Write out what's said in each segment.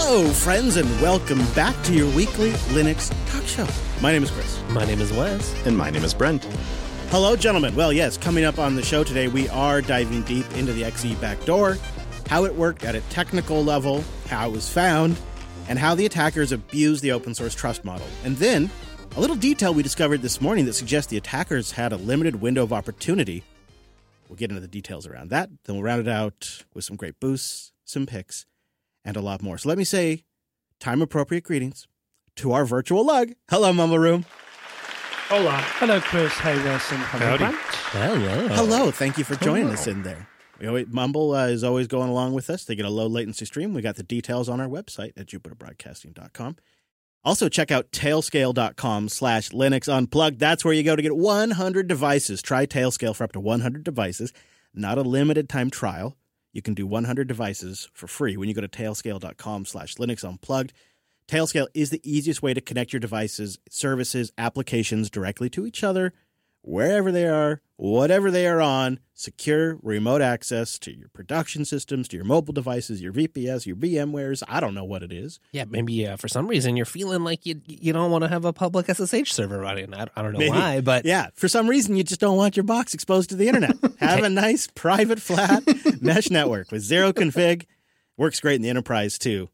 Hello, friends, and welcome back to your weekly Linux talk show. My name is Chris. My name is Wes. And my name is Brent. Hello, gentlemen. Well, yes, coming up on the show today, we are diving deep into the XE backdoor, how it worked at a technical level, how it was found, and how the attackers abused the open source trust model. And then, a little detail we discovered this morning that suggests the attackers had a limited window of opportunity. We'll get into the details around that. Then we'll round it out with some great boosts, some picks, and a lot more. So let me say time-appropriate greetings to our virtual lug. Hello, Mumble Room. Hola. Hello, Chris. Hey, Wes, and hello, Brent. Hello. Hello. Thank you for joining us in there. Mumble is always going along with us. They get a low-latency stream. We got the details on our website at jupiterbroadcasting.com. Also, check out tailscale.com/Linux Unplugged. That's where you go to get 100 devices. Try Tailscale for up to 100 devices. Not a limited time trial. You can do 100 devices for free when you go to tailscale.com/Linux Unplugged. Tailscale is the easiest way to connect your devices, services, applications directly to each other, wherever they are, whatever they are on. Secure remote access to your production systems, to your mobile devices, your VPS, your VMwares. I don't know what it is. Yeah, maybe for some reason you're feeling like you don't want to have a public SSH server running. I don't know why, but yeah, for some reason you just don't want your box exposed to the internet. Have a nice private flat mesh network with zero config. Works great in the enterprise too.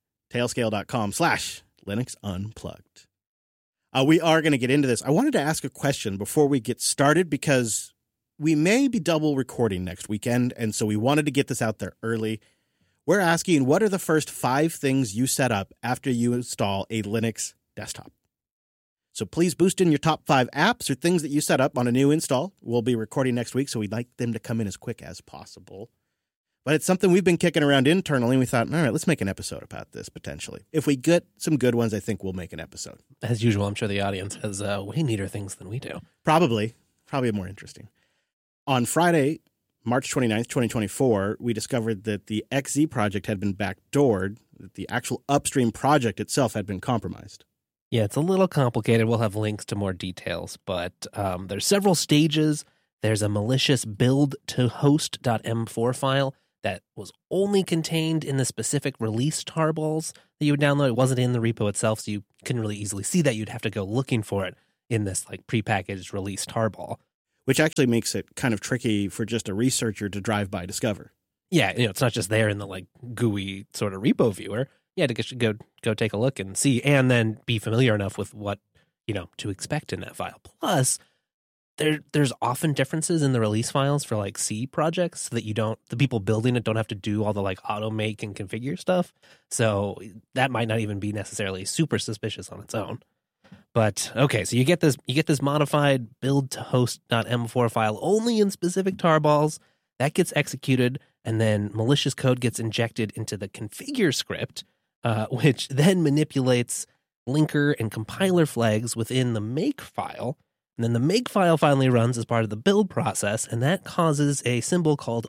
Tailscale.com/Linux Unplugged. We are going to get into this. I wanted to ask a question before we get started because we may be double recording next weekend, and so we wanted to get this out there early. We're asking, what are the first 5 things you set up after you install a Linux desktop? So please boost in your top 5 apps or things that you set up on a new install. We'll be recording next week, so we'd like them to come in as quick as possible. But it's something we've been kicking around internally, and we thought, all right, let's make an episode about this, potentially. If we get some good ones, I think we'll make an episode. As usual, I'm sure the audience has way neater things than we do. Probably more interesting. On Friday, March 29th, 2024, we discovered that the XZ project had been backdoored, that the actual upstream project itself had been compromised. Yeah, it's a little complicated. We'll have links to more details, but there's several stages. There's a malicious build-to-host.m4 file that was only contained in the specific release tarballs that you would download. It wasn't in the repo itself, so you couldn't really easily see that. You'd have to go looking for it in this like prepackaged release tarball. Which actually makes it kind of tricky for just a researcher to drive by discover. Yeah, it's not just there in the like GUI sort of repo viewer. Yeah, to go take a look and see, and then be familiar enough with what to expect in that file. Plus, there's often differences in the release files for like C projects so that the people building it don't have to do all the like auto make and configure stuff. So that might not even be necessarily super suspicious on its own. But okay, so you get this modified build-to-host.m4 file only in specific tarballs. That gets executed, and then malicious code gets injected into the configure script, which then manipulates linker and compiler flags within the make file. And then the make file finally runs as part of the build process, and that causes a symbol called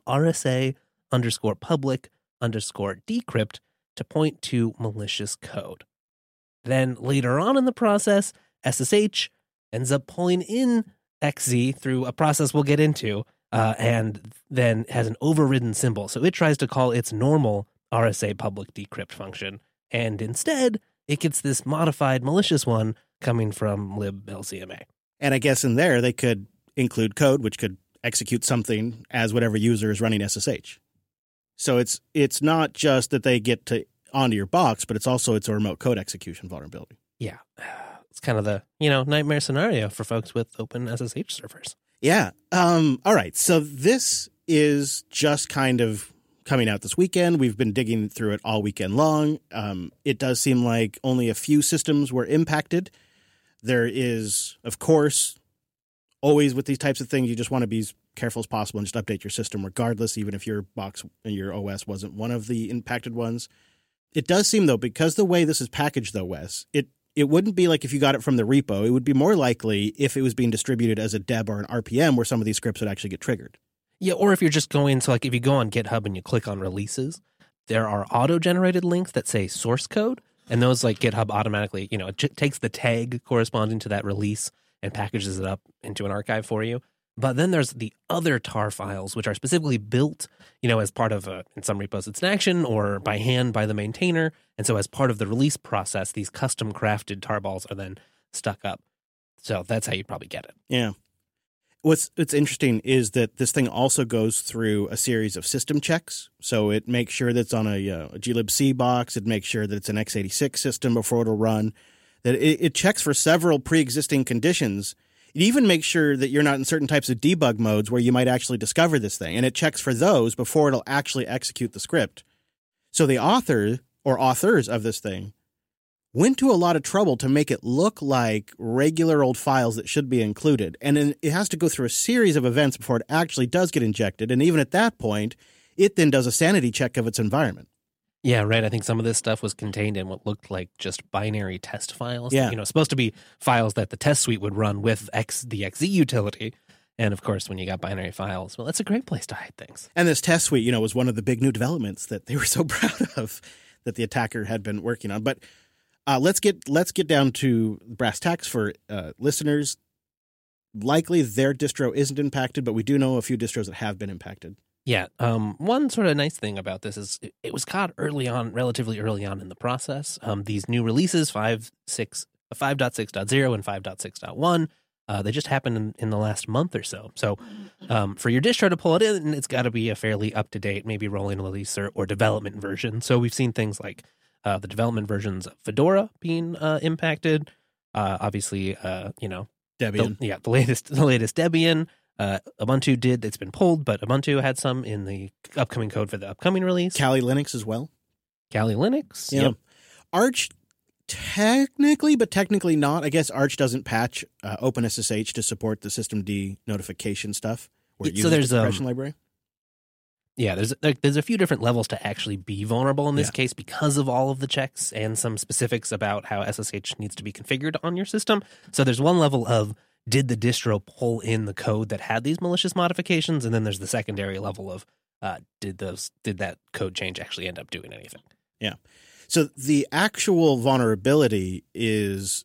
RSA_public_decrypt to point to malicious code. Then later on in the process, SSH ends up pulling in XZ through a process we'll get into, and then has an overridden symbol. So it tries to call its normal RSA public decrypt function, and instead it gets this modified malicious one coming from liblcma. And I guess in there they could include code which could execute something as whatever user is running SSH. So it's not just that they get onto your box, but it's a remote code execution vulnerability. Yeah. It's kind of the, nightmare scenario for folks with open SSH servers. Yeah. All right. So this is just kind of coming out this weekend. We've been digging through it all weekend long. It does seem like only a few systems were impacted. There is, of course, always with these types of things, you just want to be as careful as possible and just update your system regardless, even if your box and your OS wasn't one of the impacted ones. It does seem, though, because the way this is packaged, though, Wes, it wouldn't be like if you got it from the repo. It would be more likely if it was being distributed as a deb or an RPM where some of these scripts would actually get triggered. Yeah, or if you're just going to, like, if you go on GitHub and you click on releases, there are auto-generated links that say source code, and those, like, GitHub automatically, it takes the tag corresponding to that release and packages it up into an archive for you. But then there's the other tar files, which are specifically built, as part of, in some repos, it's an action or by hand by the maintainer. And so as part of the release process, these custom crafted tarballs are then stuck up. So that's how you probably get it. Yeah. What's interesting is that this thing also goes through a series of system checks. So it makes sure that it's on a glibc box. It makes sure that it's an x86 system before it'll run. That it checks for several pre-existing conditions. It even makes sure that you're not in certain types of debug modes where you might actually discover this thing. And it checks for those before it'll actually execute the script. So the author or authors of this thing went to a lot of trouble to make it look like regular old files that should be included. And then it has to go through a series of events before it actually does get injected. And even at that point, it then does a sanity check of its environment. Yeah, right. I think some of this stuff was contained in what looked like just binary test files. Yeah. Supposed to be files that the test suite would run with the XZ utility. And of course, when you got binary files, well, that's a great place to hide things. And this test suite, was one of the big new developments that they were so proud of that the attacker had been working on. But let's get down to brass tacks for listeners. Likely their distro isn't impacted, but we do know a few distros that have been impacted. Yeah. One sort of nice thing about this is it was caught relatively early on in the process. These new releases, 5.6.0 and 5.6.1, they just happened in the last month or so. So for your distro to pull it in, it's got to be a fairly up-to-date, maybe rolling release or development version. So we've seen things like the development versions of Fedora being impacted. Obviously, Debian. The latest Debian. Ubuntu did. It's been pulled, but Ubuntu had some in the upcoming code for the upcoming release. Kali Linux as well. Kali Linux. Yeah. Yep. Arch technically, but technically not. I guess Arch doesn't patch OpenSSH to support the systemd notification stuff. Where it uses there's the compression library. Yeah, there's a few different levels to actually be vulnerable in this case because of all of the checks and some specifics about how SSH needs to be configured on your system. So there's one level of did the distro pull in the code that had these malicious modifications, and then there's the secondary level of did that code change actually end up doing anything? Yeah. So the actual vulnerability is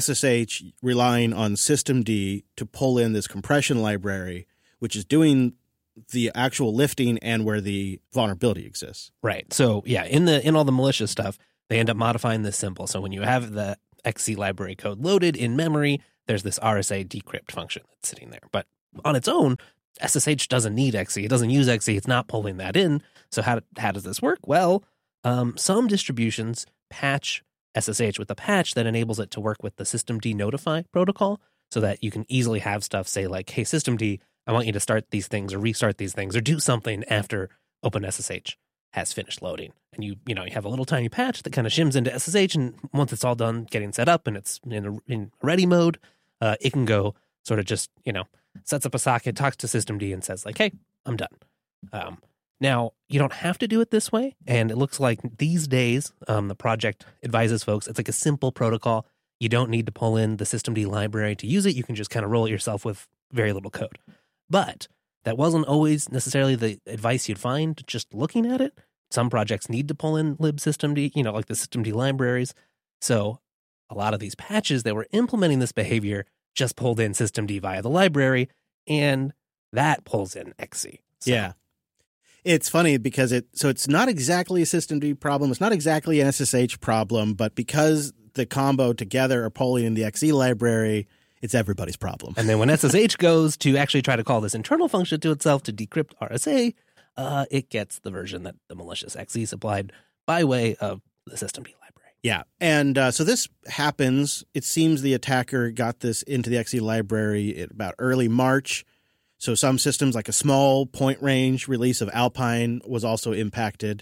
SSH relying on systemd to pull in this compression library, which is doing the actual lifting and where the vulnerability exists. Right. So yeah, in all the malicious stuff, they end up modifying this symbol. So when you have the XC library code loaded in memory, there's this RSA decrypt function that's sitting there. But on its own, SSH doesn't need XC. It doesn't use XC. It's not pulling that in. So how does this work? Well, some distributions patch SSH with a patch that enables it to work with the systemd notify protocol so that you can easily have stuff say like, hey, systemd, I want you to start these things or restart these things or do something after OpenSSH has finished loading. And you have a little tiny patch that kind of shims into SSH, and once it's all done getting set up and it's in ready mode, it can go sort of just, sets up a socket, talks to systemd and says like, hey, I'm done. Now, you don't have to do it this way, and it looks like these days the project advises folks it's like a simple protocol. You don't need to pull in the systemd library to use it. You can just kind of roll it yourself with very little code. But that wasn't always necessarily the advice you'd find just looking at it. Some projects need to pull in libsystemd, like the systemd libraries. So a lot of these patches that were implementing this behavior just pulled in systemd via the library, and that pulls in XC. So. Yeah. It's funny because it's not exactly a systemd problem. It's not exactly an SSH problem, but because the combo together are pulling in the XE library, it's everybody's problem. And then when SSH goes to actually try to call this internal function to itself to decrypt RSA, it gets the version that the malicious XE supplied by way of the systemd library. Yeah. And so this happens. It seems the attacker got this into the XE library at about early March. So some systems, like a small point range release of Alpine, was also impacted.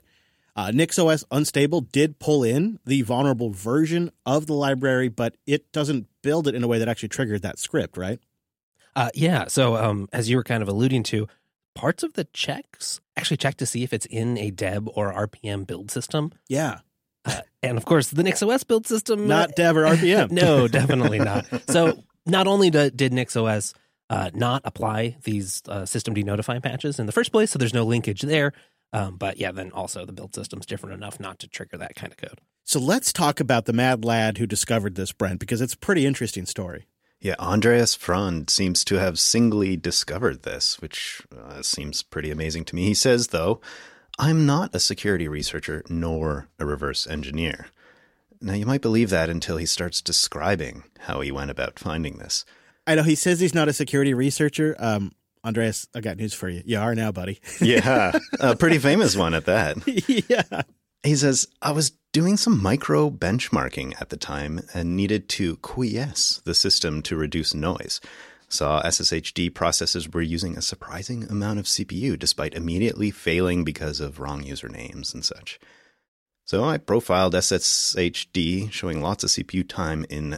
NixOS Unstable did pull in the vulnerable version of the library, but it doesn't build it in a way that actually triggered that script, right? Yeah. So as you were kind of alluding to, parts of the checks actually check to see if it's in a Deb or RPM build system. Yeah. And of course, the NixOS build system. Not Deb or RPM. No, definitely not. So not only did NixOS not apply these systemd notify patches in the first place, so there's no linkage there. But yeah, then also the build system's different enough not to trigger that kind of code. So let's talk about the mad lad who discovered this, Brent, because it's a pretty interesting story. Yeah, Andreas Frond seems to have singly discovered this, which seems pretty amazing to me. He says, though, I'm not a security researcher nor a reverse engineer. Now, you might believe that until he starts describing how he went about finding this. I know he says he's not a security researcher. Andreas, I got news for you. You are now, buddy. Yeah, a pretty famous one at that. Yeah. He says, I was doing some micro benchmarking at the time and needed to quiesce the system to reduce noise. Saw SSHD processes were using a surprising amount of CPU despite immediately failing because of wrong usernames and such. So I profiled SSHD, showing lots of CPU time in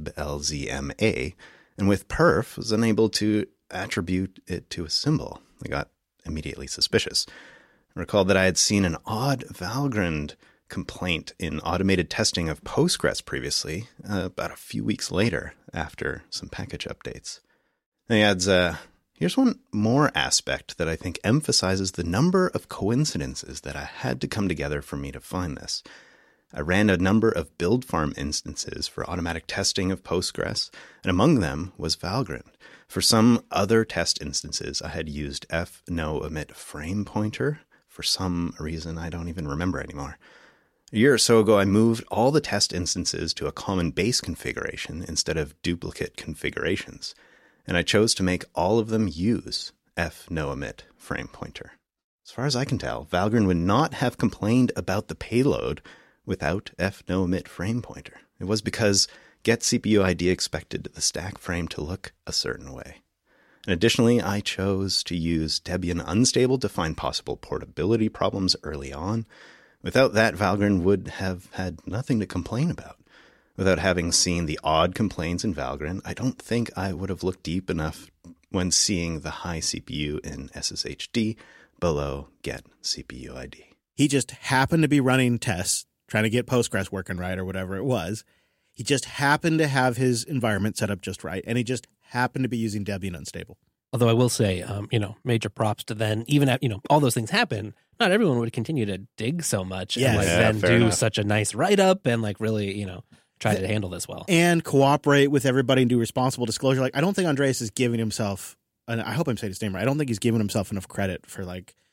liblzma, and with perf was unable to attribute it to a symbol. I got immediately suspicious. I recalled that I had seen an odd Valgrind complaint in automated testing of Postgres previously, about a few weeks later after some package updates. And he adds, here's one more aspect that I think emphasizes the number of coincidences that I had to come together for me to find this. I ran a number of build farm instances for automatic testing of Postgres, and among them was Valgrind. For some other test instances, I had used fno-emit frame pointer. For some reason I don't even remember anymore. A year or so ago, I moved all the test instances to a common base configuration instead of duplicate configurations, and I chose to make all of them use fno-emit frame pointer. As far as I can tell, Valgrind would not have complained about the payload without fno-emit frame pointer. It was because get CPU ID expected the stack frame to look a certain way. And additionally, I chose to use Debian unstable to find possible portability problems early on. Without that, Valgrind would have had nothing to complain about. Without having seen the odd complaints in Valgrind, I don't think I would have looked deep enough when seeing the high CPU in SSHD below get CPU ID. He just happened to be running tests, trying to get Postgres working right or whatever it was. He just happened to have his environment set up just right, and he just happened to be using Debian unstable. Although I will say, major props to then, even at, all those things happen, not everyone would continue to dig so much and then do enough. such a nice write-up and really, try to handle this well. And cooperate with everybody and do responsible disclosure. Like, I don't think Andreas is giving himself, and I hope I'm saying his name right, I don't think he's giving himself enough credit for,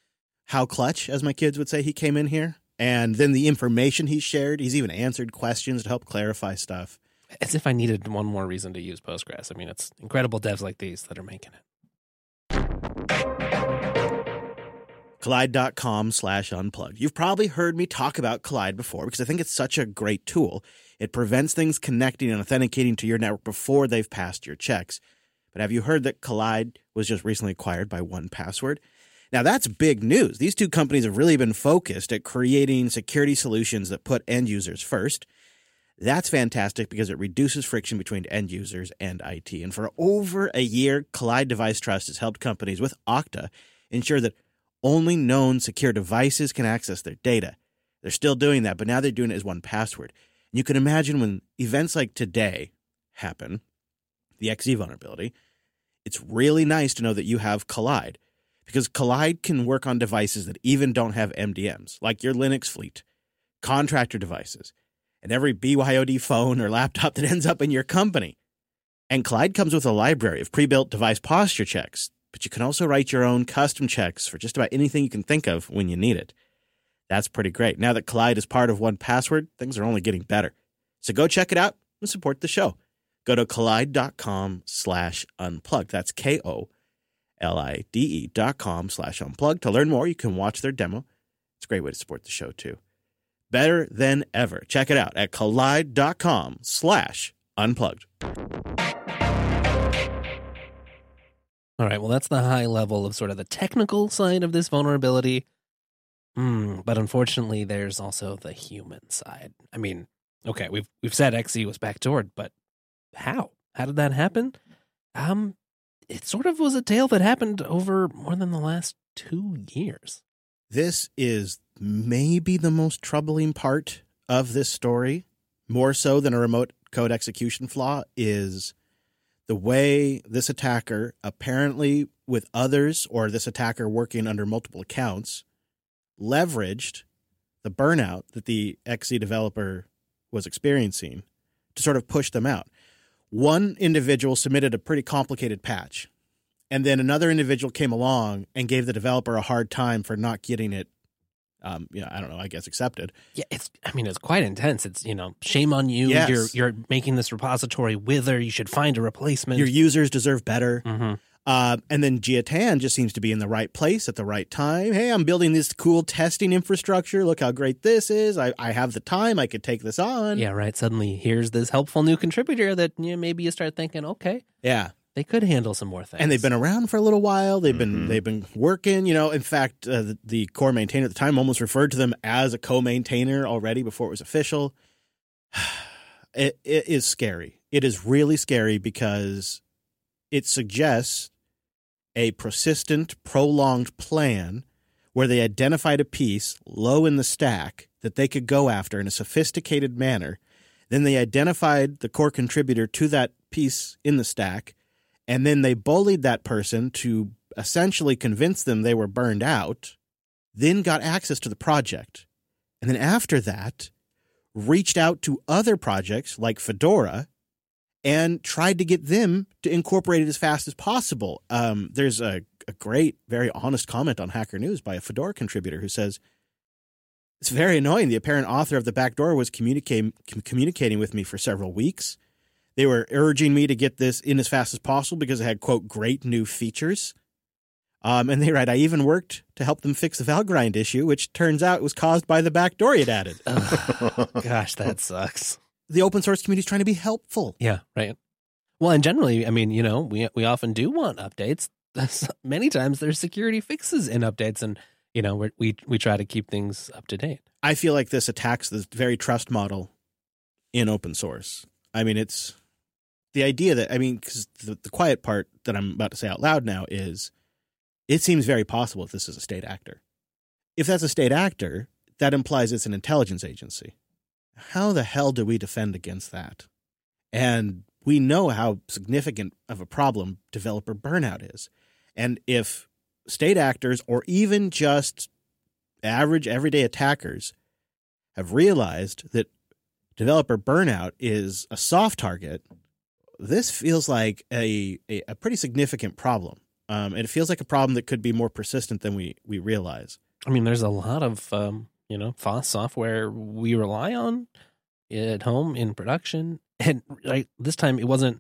how clutch, as my kids would say, he came in here. And then the information he shared, he's even answered questions to help clarify stuff. As if I needed one more reason to use Postgres. I mean, it's incredible devs like these that are making it. Kolide.com/unplugged. You've probably heard me talk about Kolide before because I think it's such a great tool. It prevents things connecting and authenticating to your network before they've passed your checks. But have you heard that Kolide was just recently acquired by 1Password? Now, that's big news. These two companies have really been focused at creating security solutions that put end users first. That's fantastic because it reduces friction between end users and IT. And for over a year, Kolide Device Trust has helped companies with Okta ensure that only known secure devices can access their data. They're still doing that, but now they're doing it as 1Password. And you can imagine when events like today happen, the XE vulnerability, it's really nice to know that you have Kolide. Because Kolide can work on devices that even don't have MDMs, like your Linux fleet, contractor devices, and every BYOD phone or laptop that ends up in your company. And Kolide comes with a library of pre-built device posture checks, but you can also write your own custom checks for just about anything you can think of when you need it. That's pretty great. Now that Kolide is part of 1Password, things are only getting better. So go check it out and support the show. Go to kolide.com/unplugged. That's KOLIDE.com/unplugged. To learn more, you can watch their demo. It's a great way to support the show, too. Better than ever. Check it out at kolide.com/unplugged. All right, well, that's the high level of sort of the technical side of this vulnerability. But unfortunately, there's also the human side. I mean, okay, we've said XE was backdoored, but how? How did that happen? It sort of was a tale that happened over more than the last 2 years. This is maybe the most troubling part of this story, more so than a remote code execution flaw, is the way this attacker, apparently with others or this attacker working under multiple accounts, leveraged the burnout that the XE developer was experiencing to sort of push them out. one individual submitted a pretty complicated patch, and then another individual came along and gave the developer a hard time for not getting it, I don't know, I guess accepted. Yeah, it's quite intense. It's, shame on you. Yes. You're making this repository wither. You should find a replacement. Your users deserve better. Mm-hmm. And then Jia Tan just seems to be in the right place at the right time. Hey, I'm building this cool testing infrastructure. Look how great this is. I have the time. I could take this on. Yeah, right. Suddenly, here's this helpful new contributor that maybe you start thinking, okay, yeah, they could handle some more things. And they've been around for a little while. They've been working. In fact, the core maintainer at the time almost referred to them as a co-maintainer already before it was official. It is scary. It is really scary because it suggests a persistent, prolonged plan where they identified a piece low in the stack that they could go after in a sophisticated manner. Then they identified the core contributor to that piece in the stack, and then they bullied that person to essentially convince them they were burned out, then got access to the project. And then after that, reached out to other projects like Fedora and tried to get them to incorporate it as fast as possible. There's a great, very honest comment on Hacker News by a Fedora contributor who says, it's very annoying. The apparent author of the backdoor was communicating with me for several weeks. They were urging me to get this in as fast as possible because it had, quote, great new features. And they write, I even worked to help them fix the Valgrind issue, which turns out was caused by the backdoor it added. Oh, gosh, that sucks. The open source community is trying to be helpful. Yeah, right. Well, and generally, we often do want updates. Many times there's security fixes in updates, and we try to keep things up to date. I feel like this attacks the very trust model in open source. It's the idea that, because the quiet part that I'm about to say out loud now is, it seems very possible if this is a state actor. If that's a state actor, that implies it's an intelligence agency. How the hell do we defend against that? And we know how significant of a problem developer burnout is. And if state actors or even just average everyday attackers have realized that developer burnout is a soft target, this feels like a pretty significant problem. And it feels like a problem that could be more persistent than we realize. There's a lot of, FOSS software we rely on at home in production. And this time it wasn't,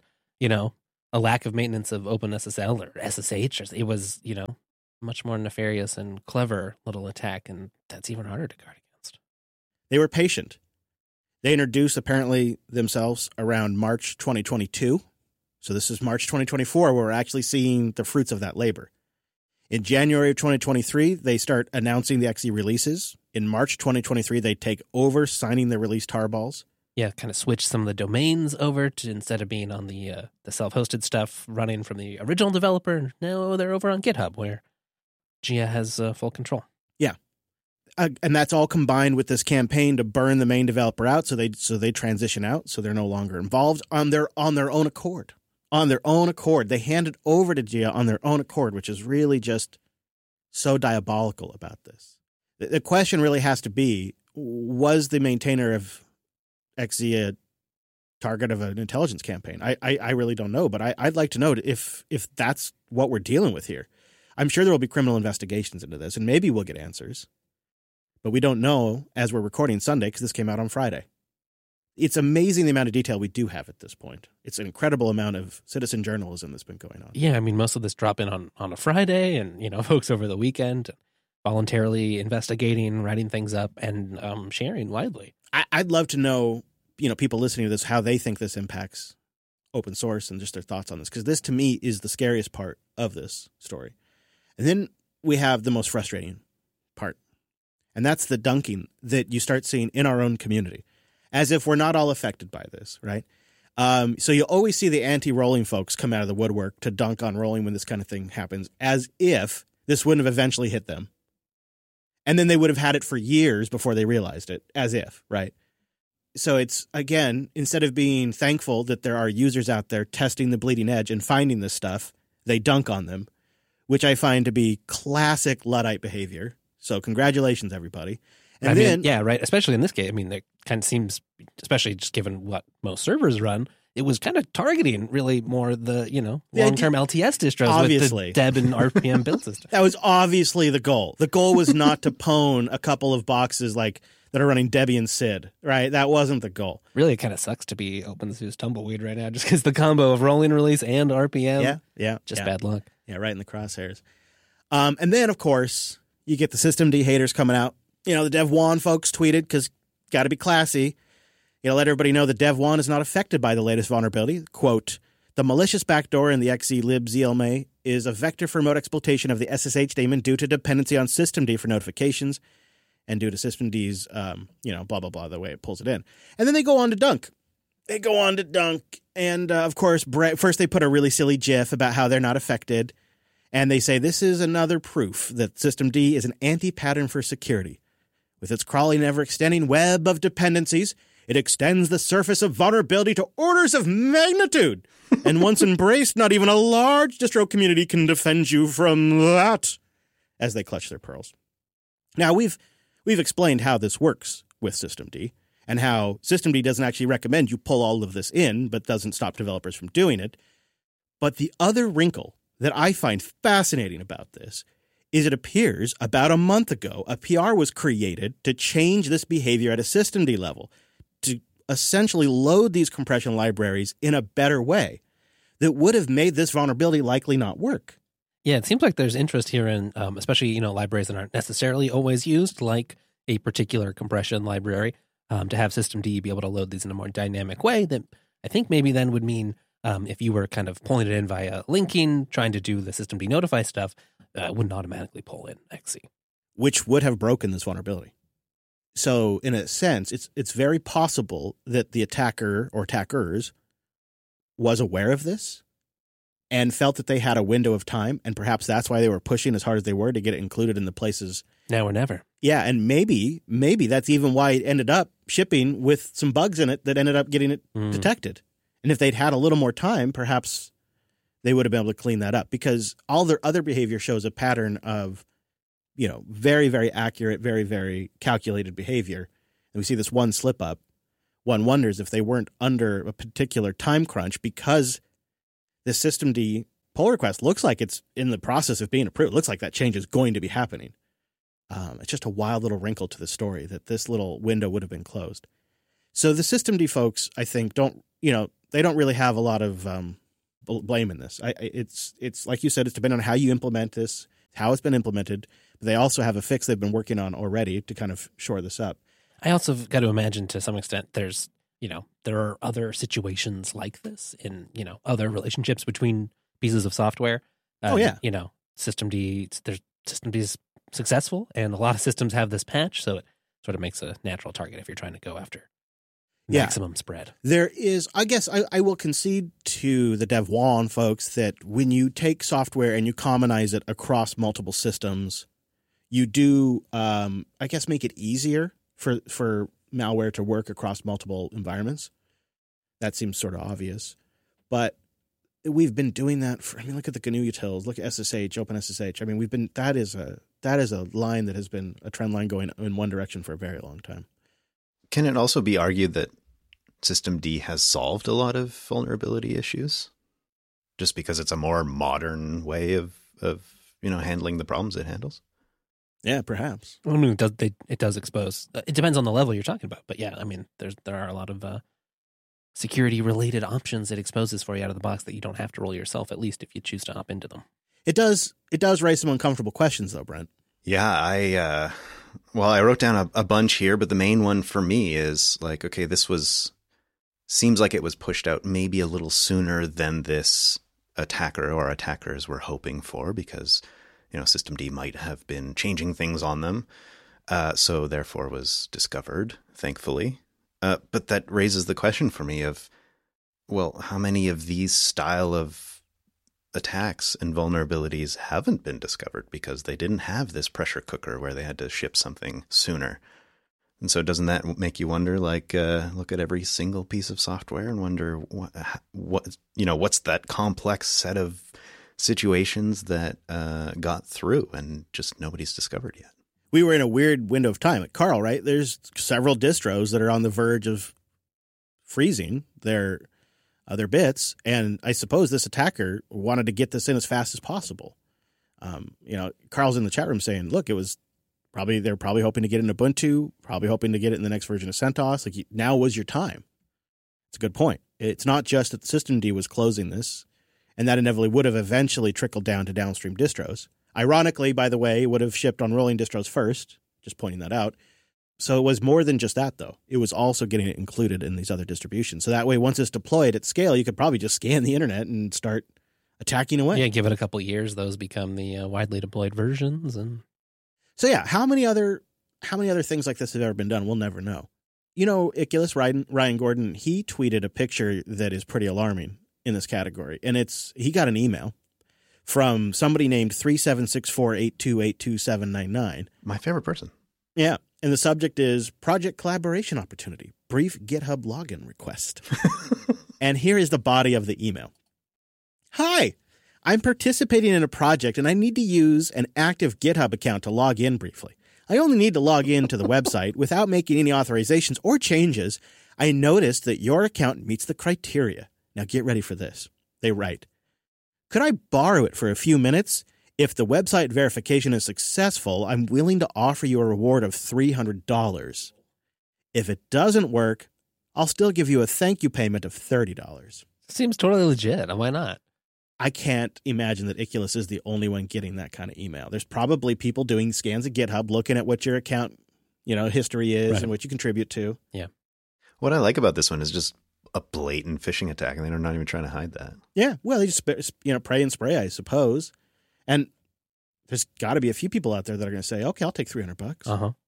a lack of maintenance of OpenSSL or SSH. It was, much more nefarious and clever little attack. And that's even harder to guard against. They were patient. They introduced apparently themselves around March 2022. So this is March 2024 where we're actually seeing the fruits of that labor. In January of 2023, they start announcing the XE releases. In March 2023, they take over signing the release tarballs. Yeah, kind of switch some of the domains over to, instead of being on the self-hosted stuff running from the original developer, now they're over on GitHub where Jia has full control. Yeah. And that's all combined with this campaign to burn the main developer out, so they transition out, so they're no longer involved on their own accord. On their own accord. They hand it over to Jia on their own accord, which is really just so diabolical about this. The question really has to be, was the maintainer of XE a target of an intelligence campaign? I really don't know, but I'd like to know if that's what we're dealing with here. I'm sure there will be criminal investigations into this, and maybe we'll get answers. But we don't know as we're recording Sunday because this came out on Friday. It's amazing the amount of detail we do have at this point. It's an incredible amount of citizen journalism that's been going on. Yeah, most of this drop in on a Friday, and folks over the weekend voluntarily investigating, writing things up, and sharing widely. I'd love to know, people listening to this, how they think this impacts open source and just their thoughts on this, because this to me is the scariest part of this story. And then we have the most frustrating part, and that's the dunking that you start seeing in our own community. As if we're not all affected by this, right? So you always see the anti-rolling folks come out of the woodwork to dunk on rolling when this kind of thing happens, as if this wouldn't have eventually hit them. And then they would have had it for years before they realized it, as if, right? So it's, again, instead of being thankful that there are users out there testing the bleeding edge and finding this stuff, they dunk on them, which I find to be classic Luddite behavior. So congratulations, everybody. And yeah, right. Especially in this case, it kind of seems, especially just given what most servers run, it was kind of targeting really more the, The long-term LTS distros obviously. with the Deb and RPM build system. That was obviously the goal. The goal was not to pwn a couple of boxes like that are running Debian SID, right? That wasn't the goal. Really, it kind of sucks to be OpenSUSE Tumbleweed right now, just because the combo of rolling release and RPM. Yeah. Bad luck. Yeah, right in the crosshairs. And then, of course, you get the systemd haters coming out. The Dev1 folks tweeted, because got to be classy, let everybody know that Dev1 is not affected by the latest vulnerability. Quote, the malicious backdoor in the xzlib is a vector for remote exploitation of the SSH daemon due to dependency on systemd for notifications and due to systemd's, blah, blah, blah, the way it pulls it in. And then they go on to dunk. And, of course, first they put a really silly GIF about how they're not affected. And they say this is another proof that systemd is an anti-pattern for security. With its crawling and ever-extending web of dependencies, it extends the surface of vulnerability to orders of magnitude. And once embraced, not even a large distro community can defend you from that, as they clutch their pearls. Now, we've explained how this works with systemd and how systemd doesn't actually recommend you pull all of this in, but doesn't stop developers from doing it. But the other wrinkle that I find fascinating about this is it appears about a month ago, a PR was created to change this behavior at a systemd level, to essentially load these compression libraries in a better way that would have made this vulnerability likely not work. Yeah, it seems like there's interest here in, especially, libraries that aren't necessarily always used, like a particular compression library, to have systemd be able to load these in a more dynamic way that I think maybe then would mean if you were kind of pulling it in via linking, trying to do the systemd notify stuff, wouldn't automatically pull in XC. Which would have broken this vulnerability. So in a sense, it's very possible that the attacker or attackers was aware of this and felt that they had a window of time, and perhaps that's why they were pushing as hard as they were to get it included in the places. Now or never. Yeah, and maybe that's even why it ended up shipping with some bugs in it that ended up getting it detected. And if they'd had a little more time, perhaps they would have been able to clean that up, because all their other behavior shows a pattern of, very, very accurate, very, very calculated behavior. And we see this one slip up. One wonders if they weren't under a particular time crunch, because the systemd pull request looks like it's in the process of being approved. It looks like that change is going to be happening. It's just a wild little wrinkle to the story that this little window would have been closed. So the systemd folks, I think, they don't really have a lot of blame in this. It's like you said, it's depending on how you implement this, how it's been implemented. But they also have a fix they've been working on already to kind of shore this up. I also got to imagine to some extent there's, there are other situations like this in, other relationships between pieces of software. Systemd is successful, and a lot of systems have this patch, so it sort of makes a natural target if you're trying to go after maximum spread. There is, I guess I will concede to the Dev1 folks that when you take software and you commonize it across multiple systems, you do, make it easier for malware to work across multiple environments. That seems sort of obvious. But we've been doing that look at the GNU utils, look at SSH, OpenSSH. That is a line that has been a trend line going in one direction for a very long time. Can it also be argued that systemd has solved a lot of vulnerability issues just because it's a more modern way of handling the problems it handles? Yeah, perhaps. It does expose. It depends on the level you're talking about, but yeah, there are a lot of security related options it exposes for you out of the box that you don't have to roll yourself, at least if you choose to opt into them. It does raise some uncomfortable questions, though, Brent. Yeah, I wrote down a bunch here, but the main one for me is like, okay, seems like it was pushed out maybe a little sooner than this attacker or attackers were hoping for, because systemd might have been changing things on them, so therefore was discovered, thankfully. But that raises the question for me of, well, how many of these style of attacks and vulnerabilities haven't been discovered because they didn't have this pressure cooker where they had to ship something sooner? And so doesn't that make you wonder, like, look at every single piece of software and wonder what's that complex set of situations that got through and just nobody's discovered yet? We were in a weird window of time. Carl, right? There's several distros that are on the verge of freezing their other bits. And I suppose this attacker wanted to get this in as fast as possible. Carl's in the chat room saying, look, they're probably hoping to get in Ubuntu, probably hoping to get it in the next version of CentOS. Like, now was your time. It's a good point. It's not just that systemd was closing this, and that inevitably would have eventually trickled down to downstream distros. Ironically, by the way, it would have shipped on rolling distros first, just pointing that out. So it was more than just that, though. It was also getting it included in these other distributions. So that way, once it's deployed at scale, you could probably just scan the internet and start attacking away. Yeah, give it a couple of years; those become the widely deployed versions. And so, yeah, how many other things like this have ever been done? We'll never know. Iculus, Ryan Gordon, he tweeted a picture that is pretty alarming in this category, and he got an email from somebody named 376482827799. My favorite person. Yeah. And the subject is Project Collaboration Opportunity, brief GitHub login request. And here is the body of the email. Hi, I'm participating in a project and I need to use an active GitHub account to log in briefly. I only need to log in to the website without making any authorizations or changes. I noticed that your account meets the criteria. Now get ready for this. They write, could I borrow it for a few minutes? If the website verification is successful, I'm willing to offer you a reward of $300. If it doesn't work, I'll still give you a thank you payment of $30. Seems totally legit. Why not? I can't imagine that Iculus is the only one getting that kind of email. There's probably people doing scans of GitHub, looking at what your account, history is and what you contribute to. Yeah. What I like about this one is just a blatant phishing attack, and they're not even trying to hide that. Yeah. Well, they just pray and spray, I suppose. And there's got to be a few people out there that are going to say, "Okay, I'll take $300."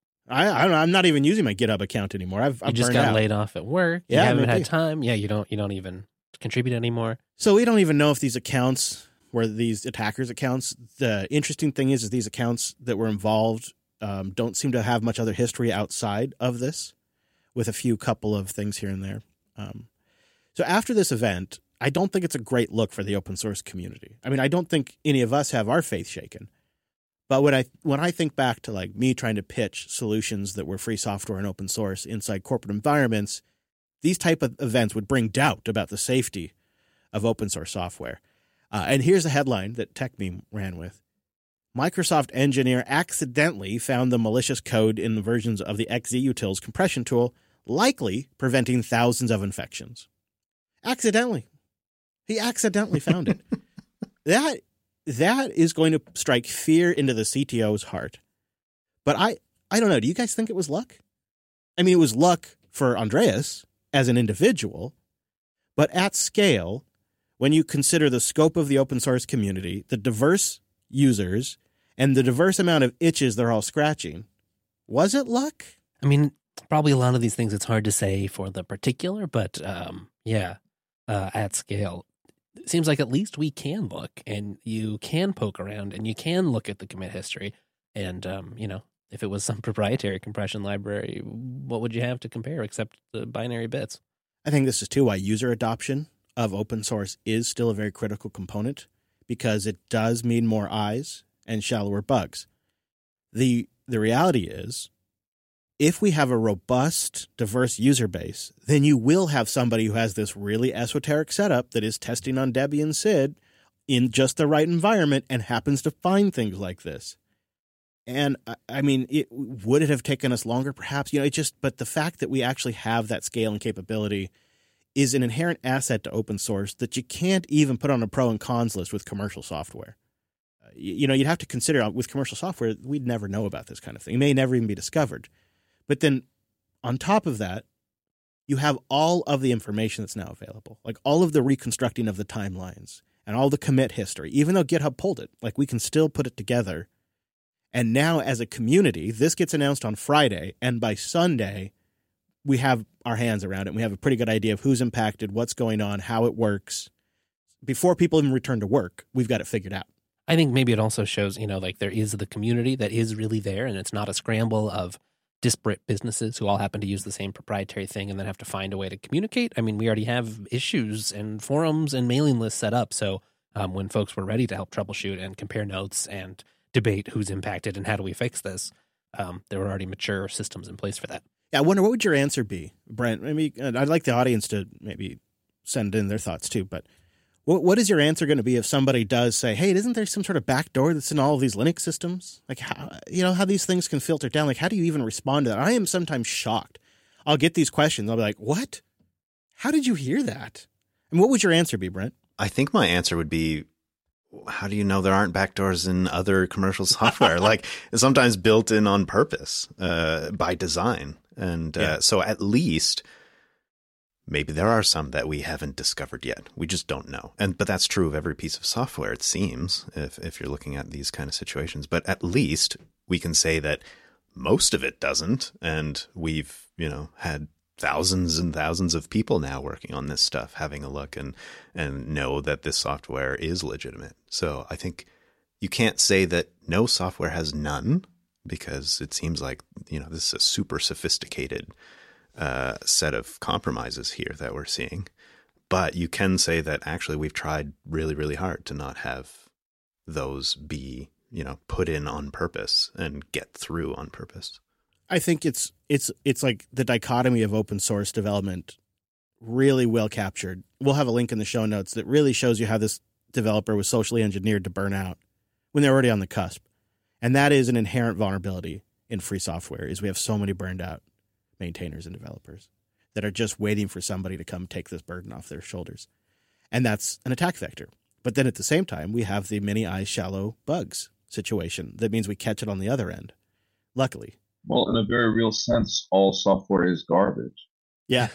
I'm not even using my GitHub account anymore. I've just burned got out. laid off at work. Yeah, you haven't had time. Yeah, you don't even contribute anymore. So we don't even know if these accounts were these attackers' accounts. The interesting thing is these accounts that were involved don't seem to have much other history outside of this, with a couple of things here and there. So after this event, I don't think it's a great look for the open source community. I mean, I don't think any of us have our faith shaken. But when I think back to like me trying to pitch solutions that were free software and open source inside corporate environments, these type of events would bring doubt about the safety of open source software. And here's a headline that TechMeme ran with. Microsoft engineer accidentally found the malicious code in the versions of the XZUtils compression tool, likely preventing thousands of infections. Accidentally. He accidentally found it. That is going to strike fear into the CTO's heart. But I don't know. Do you guys think it was luck? I mean, it was luck for Andreas as an individual, but at scale, when you consider the scope of the open source community, the diverse users, and the diverse amount of itches they're all scratching, was it luck? I mean, probably a lot of these things it's hard to say for the particular, but at scale, it seems like at least we can look and you can poke around and you can look at the commit history. And, if it was some proprietary compression library, what would you have to compare except the binary bits? I think this is too why user adoption of open source is still a very critical component, because it does mean more eyes and shallower bugs. The reality is, if we have a robust, diverse user base, then you will have somebody who has this really esoteric setup that is testing on Debian SID in just the right environment and happens to find things like this. And I mean, would it have taken us longer? Perhaps, but the fact that we actually have that scale and capability is an inherent asset to open source that you can't even put on a pro and cons list with commercial software. You'd have to consider with commercial software, we'd never know about this kind of thing. It may never even be discovered. But then on top of that, you have all of the information that's now available, like all of the reconstructing of the timelines and all the commit history. Even though GitHub pulled it, like we can still put it together. And now as a community, this gets announced on Friday, and by Sunday, we have our hands around it. We have a pretty good idea of who's impacted, what's going on, how it works. Before people even return to work, we've got it figured out. I think maybe it also shows, like there is the community that is really there, and it's not a scramble of disparate businesses who all happen to use the same proprietary thing and then have to find a way to communicate. I mean, we already have issues and forums and mailing lists set up. So when folks were ready to help troubleshoot and compare notes and debate who's impacted and how do we fix this, there were already mature systems in place for that. Yeah, I wonder, what would your answer be, Brent? Maybe I'd like the audience to maybe send in their thoughts too. But what is your answer going to be if somebody does say, hey, isn't there some sort of backdoor that's in all of these Linux systems? Like, how these things can filter down? Like, how do you even respond to that? I am sometimes shocked. I'll get these questions. I'll be like, what? How did you hear that? And what would your answer be, Brent? I think my answer would be, how do you know there aren't backdoors in other commercial software? Like, it's sometimes built in on purpose, by design. And so at least maybe there are some that we haven't discovered yet. We just don't know. But that's true of every piece of software, it seems, if you're looking at these kind of situations. But at least we can say that most of it doesn't. And we've, had thousands and thousands of people now working on this stuff, having a look and know that this software is legitimate. So I think you can't say that no software has none, because it seems like, this is a super sophisticated set of compromises here that we're seeing. But you can say that actually we've tried really, really hard to not have those be, put in on purpose and get through on purpose. I think it's like the dichotomy of open source development really well captured. We'll have a link in the show notes that really shows you how this developer was socially engineered to burn out when they're already on the cusp. And that is an inherent vulnerability in free software, is we have so many burned out maintainers and developers that are just waiting for somebody to come take this burden off their shoulders. And that's an attack vector. But then at the same time, we have the many eyes shallow bugs situation. That means we catch it on the other end, luckily. Well, in a very real sense, all software is garbage. Yeah.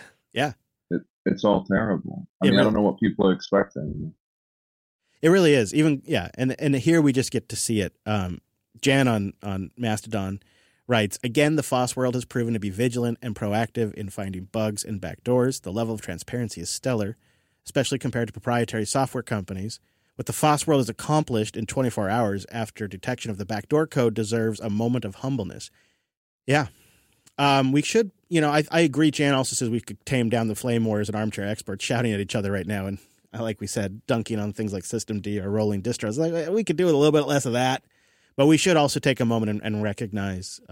It's all terrible. I don't know what people are expecting. It really is. Even, and here we just get to see it. Jan on Mastodon writes, again, the FOSS world has proven to be vigilant and proactive in finding bugs and backdoors. The level of transparency is stellar, especially compared to proprietary software companies. What the FOSS world has accomplished in 24 hours after detection of the backdoor code deserves a moment of humbleness. Yeah. We should, I agree. Jan also says we could tame down the flame wars and armchair experts shouting at each other right now. And like we said, dunking on things like systemd or rolling distros. Like, we could do with a little bit less of that. But we should also take a moment and recognize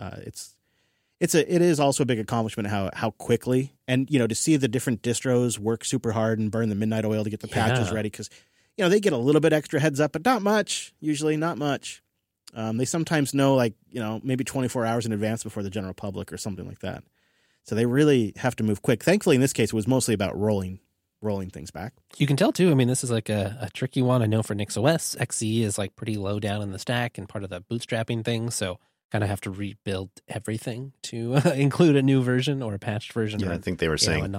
it is also a big accomplishment how quickly, and to see the different distros work super hard and burn the midnight oil to get the patches ready, because they get a little bit extra heads up, but not much. Usually not much. They sometimes know maybe 24 hours in advance before the general public or something like that. So they really have to move quick. Thankfully, in this case, it was mostly about rolling things back. You can tell too. I mean, this is like a tricky one. I know for NixOS, XE is like pretty low down in the stack and part of the bootstrapping thing. So kind of have to rebuild everything to include a new version or a patched version. Yeah, I think they were saying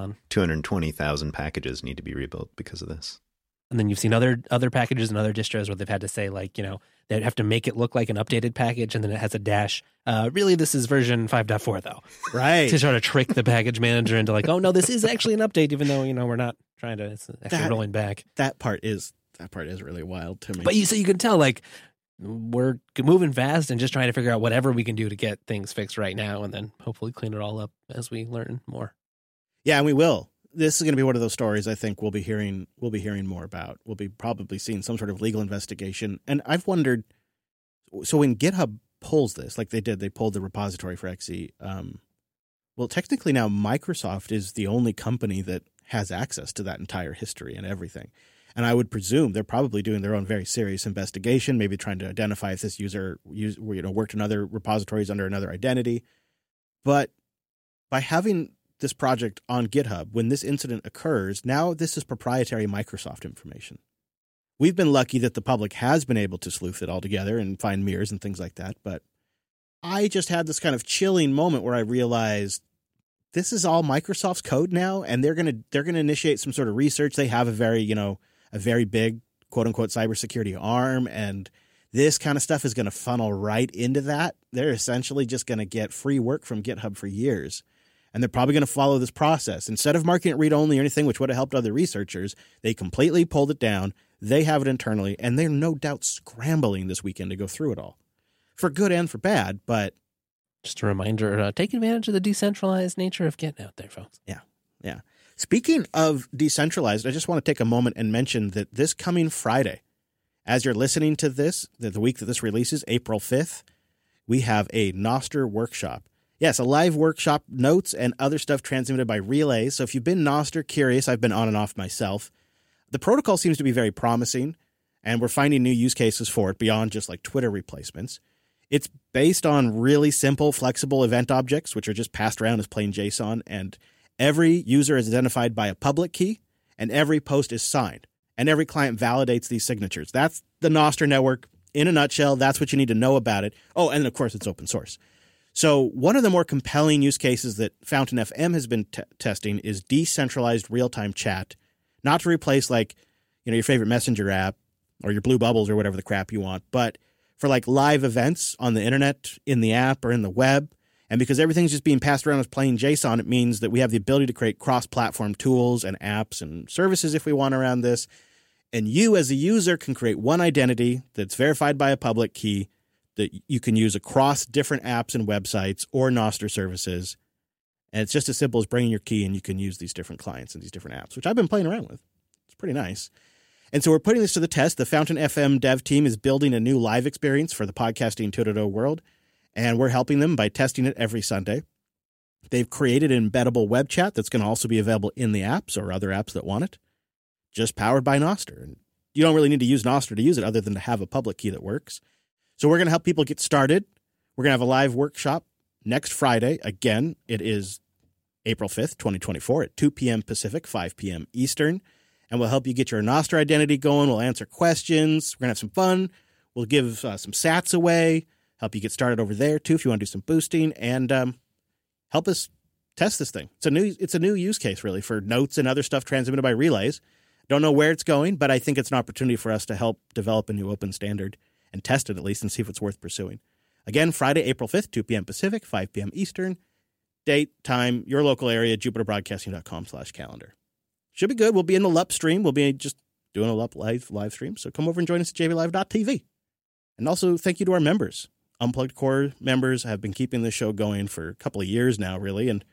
220,000 packages need to be rebuilt because of this. And then you've seen other packages and other distros where they've had to say they'd have to make it look like an updated package, and then it has a dash. Really, this is version 5.4 though, right? To try to trick the package manager into oh no, this is actually an update, even though we're not trying to. It's actually rolling back. That part is really wild to me. But you can tell we're moving fast and just trying to figure out whatever we can do to get things fixed right now, and then hopefully clean it all up as we learn more. Yeah, and we will. This is going to be one of those stories I think we'll be hearing more about. We'll be probably seeing some sort of legal investigation. And I've wondered, so when GitHub pulls this, like they did, they pulled the repository for XE. Well, technically now Microsoft is the only company that has access to that entire history and everything. And I would presume they're probably doing their own very serious investigation, maybe trying to identify if this user worked in other repositories under another identity. But by having this project on GitHub, when this incident occurs, now this is proprietary Microsoft information. We've been lucky that the public has been able to sleuth it all together and find mirrors and things like that. But I just had this kind of chilling moment where I realized this is all Microsoft's code now, and they're gonna initiate some sort of research. They have a very big quote unquote cybersecurity arm, and this kind of stuff is going to funnel right into that. They're essentially just going to get free work from GitHub for years. And they're probably going to follow this process. Instead of marking it read-only or anything, which would have helped other researchers, they completely pulled it down. They have it internally, and they're no doubt scrambling this weekend to go through it all. For good and for bad, but... Just a reminder, take advantage of the decentralized nature of Git out there, folks. Yeah. Speaking of decentralized, I just want to take a moment and mention that this coming Friday, as you're listening to this, the week that this releases, April 5th, we have a Nostr workshop. Yes, a live workshop, notes, and other stuff transmitted by relays. So if you've been Nostr curious, I've been on and off myself. The protocol seems to be very promising, and we're finding new use cases for it beyond just like Twitter replacements. It's based on really simple, flexible event objects, which are just passed around as plain JSON, and every user is identified by a public key, and every post is signed, and every client validates these signatures. That's the Nostr network in a nutshell. That's what you need to know about it. Oh, and of course, it's open source. So one of the more compelling use cases that Fountain FM has been testing is decentralized real-time chat, not to replace like, your favorite messenger app or your Blue Bubbles or whatever the crap you want, but for like live events on the internet, in the app or in the web. And because everything's just being passed around as plain JSON, it means that we have the ability to create cross-platform tools and apps and services if we want around this. And you as a user can create one identity that's verified by a public key that you can use across different apps and websites or Nostr services. And it's just as simple as bringing your key and you can use these different clients and these different apps, which I've been playing around with. It's pretty nice. And so we're putting this to the test. The Fountain FM dev team is building a new live experience for the podcasting 2.0 world, and we're helping them by testing it every Sunday. They've created an embeddable web chat that's going to also be available in the apps or other apps that want it, just powered by Nostr. And you don't really need to use Nostr to use it other than to have a public key that works. So we're going to help people get started. We're going to have a live workshop next Friday. Again, it is April 5th, 2024 at 2 p.m. Pacific, 5 p.m. Eastern. And we'll help you get your Nostr identity going. We'll answer questions. We're going to have some fun. We'll give some sats away, help you get started over there, too, if you want to do some boosting, and help us test this thing. It's a new use case, really, for notes and other stuff transmitted by relays. Don't know where it's going, but I think it's an opportunity for us to help develop a new open standard and test it at least and see if it's worth pursuing. Again, Friday, April 5th, 2 p.m. Pacific, 5 p.m. Eastern. Date, time, your local area, jupiterbroadcasting.com/calendar. Should be good. We'll be in the LUP stream. We'll be just doing a LUP live stream. So come over and join us at jblive.tv. And also thank you to our members. Unplugged Core members have been keeping this show going for a couple of years now, really. And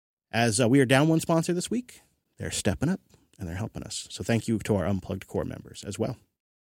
as we are down one sponsor this week, they're stepping up and they're helping us. So thank you to our Unplugged Core members as well.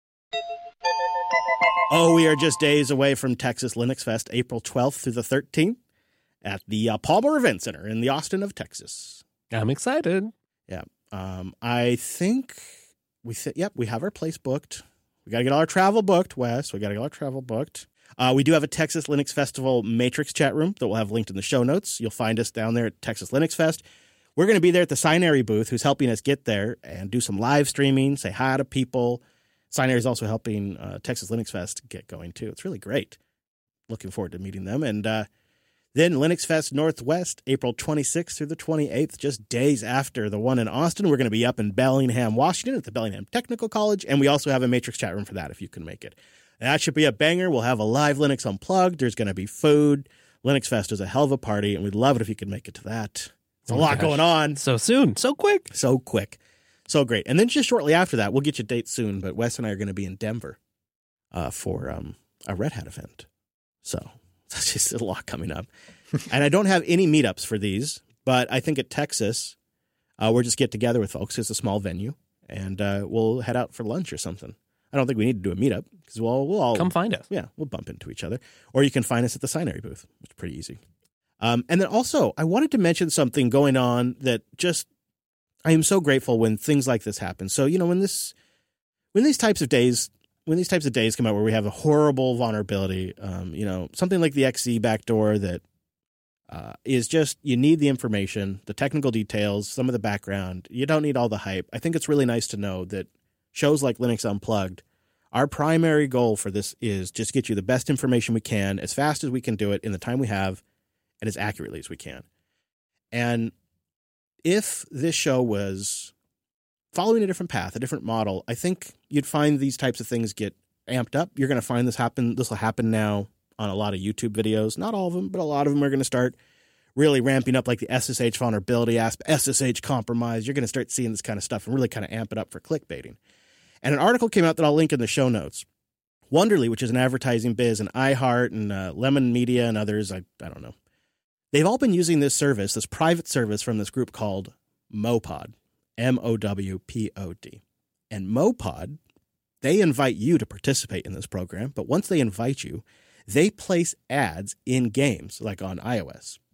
Oh, we are just days away from Texas Linux Fest, April 12th through the 13th at the Palmer Event Center in the Austin of Texas. I'm excited. Yeah. I think we have our place booked. We got to get all our travel booked, Wes. We got to get all our travel booked. We do have a Texas Linux Festival Matrix chat room that we'll have linked in the show notes. You'll find us down there at Texas Linux Fest. We're going to be there at the Sinary booth, who's helping us get there and do some live streaming, say hi to people. Sinary is also helping Texas Linux Fest get going, too. It's really great. Looking forward to meeting them. And then Linux Fest Northwest, April 26th through the 28th, just days after the one in Austin. We're going to be up in Bellingham, Washington at the Bellingham Technical College, and we also have a Matrix chat room for that if you can make it. And that should be a banger. We'll have a live Linux Unplugged. There's going to be food. Linux Fest is a hell of a party, and we'd love it if you could make it to that. It's a lot going on. So soon. So quick. So quick. So great. And then just shortly after that, we'll get you dates soon, but Wes and I are going to be in Denver for a Red Hat event. So that's just a lot coming up. And I don't have any meetups for these, but I think at Texas, we'll just get together with folks. It's a small venue, and we'll head out for lunch or something. I don't think we need to do a meetup because we'll all come find us. Yeah, we'll bump into each other. Or you can find us at the Sinary booth. It's pretty easy. And then also, I wanted to mention something going on that just I am so grateful when things like this happen. So, when these types of days come out where we have a horrible vulnerability, something like the XZ backdoor that is just, you need the information, the technical details, some of the background. You don't need all the hype. I think it's really nice to know that shows like Linux Unplugged, our primary goal for this is just get you the best information we can, as fast as we can do it in the time we have, and as accurately as we can. And if this show was following a different path, a different model, I think you'd find these types of things get amped up. You're going to find this happen. This will happen now on a lot of YouTube videos. Not all of them, but a lot of them are going to start really ramping up, like the SSH vulnerability aspect, SSH compromise. You're going to start seeing this kind of stuff and really kind of amp it up for clickbaiting. And an article came out that I'll link in the show notes. Wonderly, which is an advertising biz, and iHeart and Lemon Media and others, I don't know. They've all been using this service, this private service from this group called Mopod, MOWPOD. And Mopod, they invite you to participate in this program, but once they invite you, they place ads in games, like on iOS.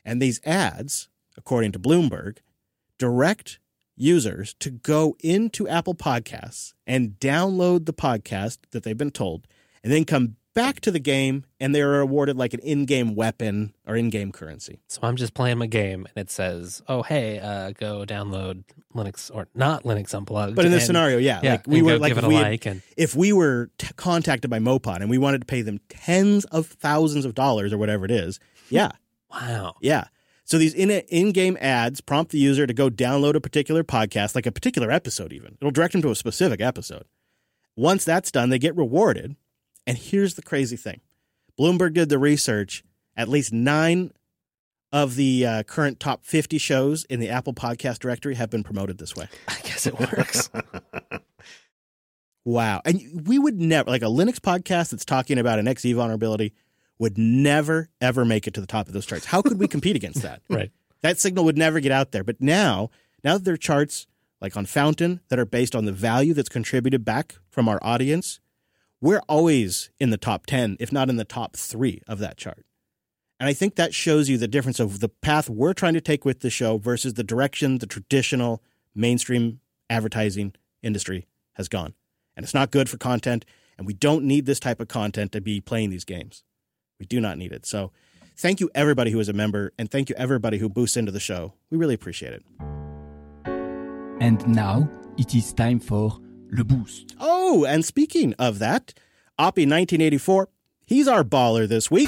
And these ads, according to Bloomberg, direct users to go into Apple Podcasts and download the podcast that they've been told, and then come back to the game, and they're awarded like an in-game weapon or in-game currency. So I'm just playing my game, and it says, "Oh, hey, go download Linux or not Linux Unplugged." But in this scenario, like we were like, if we were contacted by Mopod and we wanted to pay them tens of thousands of dollars or whatever it is, yeah, wow, yeah. So these in-game ads prompt the user to go download a particular podcast, like a particular episode. Even it'll direct them to a specific episode. Once that's done, they get rewarded. And here's the crazy thing. Bloomberg did the research. At least 9 of the current top 50 shows in the Apple Podcast directory have been promoted this way. I guess it works. Wow. And we would never, like a Linux podcast that's talking about an XE vulnerability would never, ever make it to the top of those charts. How could we compete against that? Right. That signal would never get out there. But now that there are charts like on Fountain that are based on the value that's contributed back from our audience, we're always in the top 10, if not in the top 3 of that chart. And I think that shows you the difference of the path we're trying to take with the show versus the direction the traditional mainstream advertising industry has gone. And it's not good for content, and we don't need this type of content to be playing these games. We do not need it. So thank you, everybody who is a member, and thank you, everybody who boosts into the show. We really appreciate it. And now it is time for Le Boost. Oh, and speaking of that, Oppie 1984, he's our baller this week.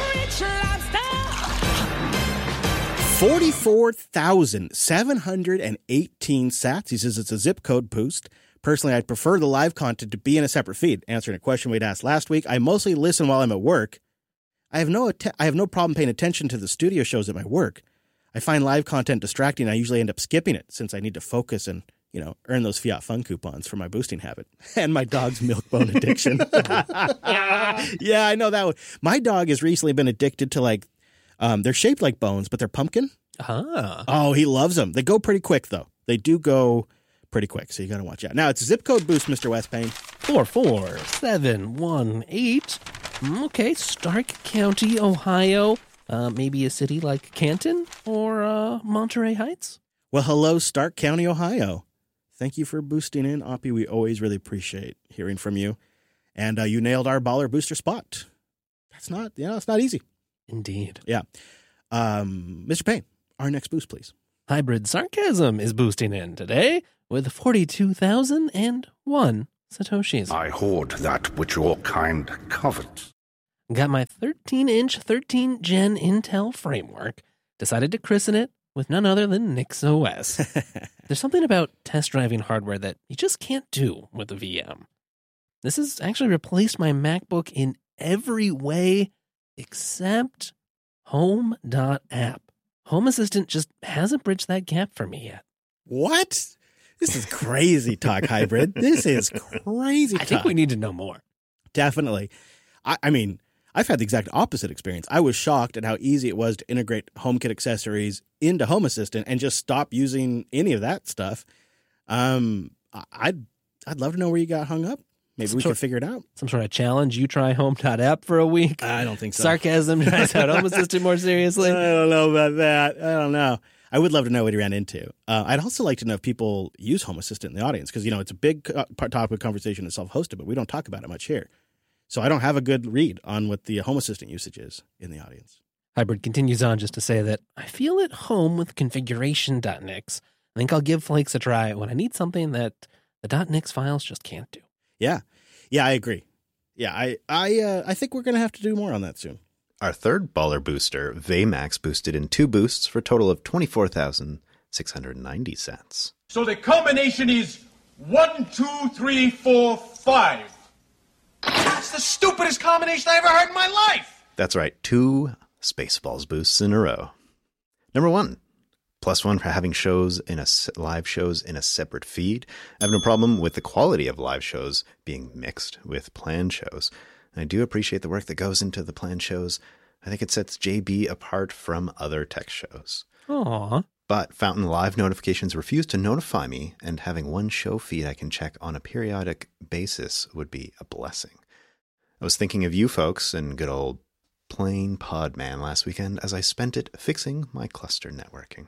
44,718 sats. He says it's a zip code boost. Personally, I'd prefer the live content to be in a separate feed. Answering a question we'd asked last week, I mostly listen while I'm at work. I have no problem paying attention to the studio shows at my work. I find live content distracting. I usually end up skipping it since I need to focus and earn those Fiat Fun coupons for my boosting habit and my dog's milk bone addiction. Yeah, I know that one. My dog has recently been addicted to they're shaped like bones, but they're pumpkin. Oh, he loves them. They go pretty quick, though. They do go pretty quick, so you got to watch out. Now, it's a zip code boost, Mr. Westpayne. 44718. Okay, Stark County, Ohio. Maybe a city like Canton or Monterey Heights? Well, hello, Stark County, Ohio. Thank you for boosting in, Oppie. We always really appreciate hearing from you. And you nailed our baller booster spot. It's not easy. Indeed. Yeah. Mr. Payne, our next boost, please. Hybrid Sarcasm is boosting in today with 42,001 Satoshis. I hoard that which your kind covet. Got my 13-inch 13th-gen Intel framework. Decided to christen it with none other than NixOS. There's something about test driving hardware that you just can't do with a VM. This has actually replaced my MacBook in every way except Home.app. Home Assistant just hasn't bridged that gap for me yet. What? This is crazy talk, Hybrid. This is crazy talk. I think we need to know more. Definitely. I mean, I've had the exact opposite experience. I was shocked at how easy it was to integrate HomeKit accessories into Home Assistant and just stop using any of that stuff. I'd love to know where you got hung up. Maybe we can figure it out. Some sort of challenge. You try Home.app for a week. I don't think so. Sarcasm tries out Home Assistant more seriously. I don't know about that. I don't know. I would love to know what he ran into. I'd also like to know if people use Home Assistant in the audience because, it's a big topic of conversation and self-hosted, but we don't talk about it much here. So I don't have a good read on what the Home Assistant usage is in the audience. Hybrid continues on just to say that I feel at home with configuration.nix. I think I'll give Flakes a try when I need something that the .nix files just can't do. Yeah, I agree. Yeah, I think we're going to have to do more on that soon. Our third baller booster, Vmax, boosted in 2 boosts for a total of 24,690 cents. So the combination is 1, 2, 3, 4, 5. That's the stupidest combination I ever heard in my life. That's right, 2 Spaceballs boosts in a row. Number 1, +1 for having live shows in a separate feed. I have no problem with the quality of live shows being mixed with planned shows. I do appreciate the work that goes into the planned shows. I think it sets JB apart from other tech shows. Aww. But Fountain Live notifications refuse to notify me, and having one show feed I can check on a periodic basis would be a blessing. I was thinking of you folks and good old plain Podman last weekend as I spent it fixing my cluster networking.